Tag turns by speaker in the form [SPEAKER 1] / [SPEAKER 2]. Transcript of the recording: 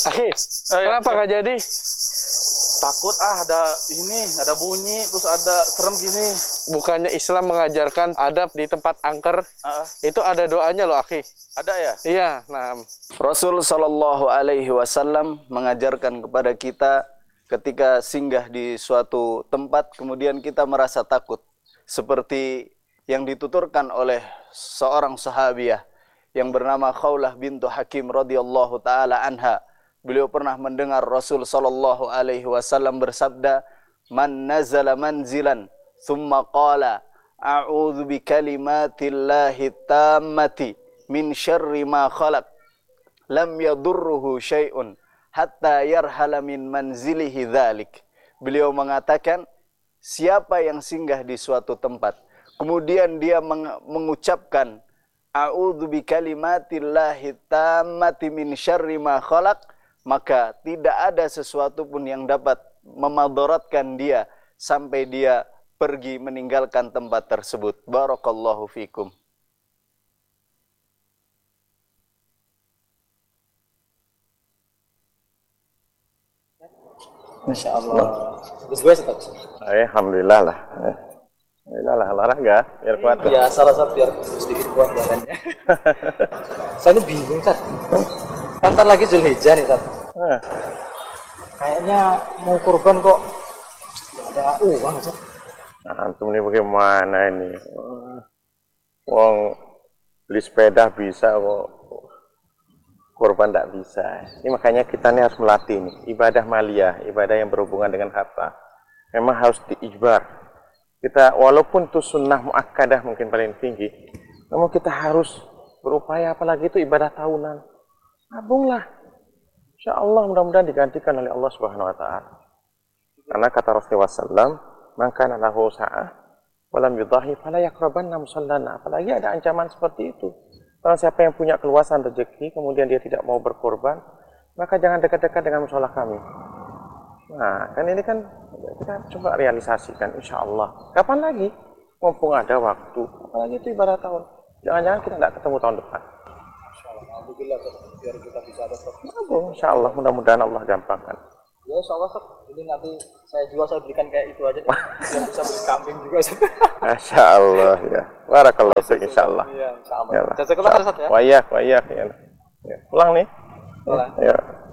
[SPEAKER 1] Akhi, kenapa nggak jadi?
[SPEAKER 2] Takut ada bunyi, terus ada serem gini.
[SPEAKER 1] Bukannya Islam mengajarkan adab di tempat angker? Itu ada doanya loh, akhi.
[SPEAKER 2] Ada ya?
[SPEAKER 1] Iya, nah.
[SPEAKER 3] Rasul Shallallahu Alaihi Wasallam mengajarkan kepada kita ketika singgah di suatu tempat, kemudian kita merasa takut, seperti yang dituturkan oleh seorang sahabiah yang bernama Khawlah bintu Hakim radhiyallahu taala anha. Beliau pernah mendengar Rasul sallallahu alaihi wasallam bersabda, "Man nazala manzilan, thumma qala, a'udzu bikalimatillahi tammati min syarri ma khalaq, lam yadurruhu syai'un hatta yarhala min manzilihi dzalik." Beliau mengatakan, siapa yang singgah di suatu tempat, kemudian dia mengucapkan, a'udzu bikalimatillahi tammati min syarri ma khalaq, maka tidak ada sesuatu pun yang dapat memadaratkan dia sampai dia pergi meninggalkan tempat tersebut. Barakallahu fikum.
[SPEAKER 4] Masya Allah. Gue Ustaz.
[SPEAKER 5] Alhamdulillah lah. Alhamdulillah lah, olahraga biar kuat.
[SPEAKER 4] Ya, salah satu biar sedikit kuat badannya. Saya ini bingung, Ustaz. Ntar lagi Zulhijjah nih, Ustaz. Kayaknya mau kurban kok ada uang, Ustaz.
[SPEAKER 5] Nah, antum ini bagaimana ini? Wong beli sepeda bisa kok, kurban tidak bisa. Ini makanya kita ini harus melatih nih, ibadah maliyah, ibadah yang berhubungan dengan harta. Memang harus diijbar. Kita walaupun itu sunnah muakkadah mungkin paling tinggi, namun kita harus berupaya, apalagi itu ibadah tahunan. Nabunglah. Insya Allah mudah-mudahan digantikan oleh Allah Subhanahu Wa Taala. Karena kata Rasulullah SAW, "Man kana lahu sa'ah, walam yudahi, fala yaqrabanna musallana." Apalagi ada ancaman seperti itu. Kalau siapa yang punya keluasan rezeki, kemudian dia tidak mau berkorban, maka jangan dekat-dekat dengan musola kami. Nah, kan ini kan kita coba realisasikan, insya Allah. Kapan lagi? Mumpung ada waktu. Apalagi itu ibadah tahun. Jangan-jangan kita tidak ketemu tahun depan.
[SPEAKER 4] Alhamdulillah, biar kita bisa ada
[SPEAKER 5] Insya Allah, mudah-mudahan Allah gampangkan.
[SPEAKER 4] Ya, insya Allah, Ustaz. Ini nanti saya jual, saya berikan kayak itu aja. Biar bisa beli kambing juga, Ustaz.
[SPEAKER 5] Masya Allah, ya. Barakallahu fiik, insya Allah.
[SPEAKER 4] Iya, insya Allah.
[SPEAKER 5] Ya,
[SPEAKER 4] Jazakallah, Ustaz, ya.
[SPEAKER 5] Wayak, ya. Pulang nih.
[SPEAKER 4] Pulang.
[SPEAKER 5] Ya.